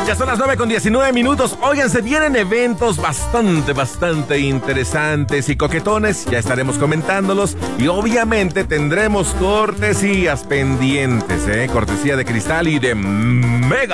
Ya son las 9:19. Oigan, se vienen eventos bastante interesantes y coquetones. Ya estaremos comentándolos. Y obviamente tendremos cortesías pendientes, Cortesía de Cristal y de Mega.